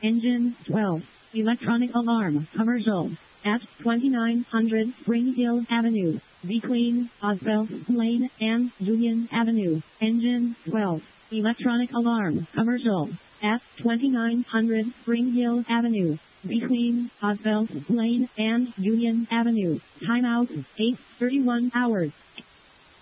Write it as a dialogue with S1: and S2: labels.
S1: Engine 12. Electronic alarm. Commercial. At 2900 Spring Hill Avenue, Beclean, Oswald Lane, and Union Avenue. Engine 12. Electronic alarm. Commercial. At 2900 Spring Hill Avenue, Beclean, Oswald Lane, and Union Avenue. Timeout 8:31 hours.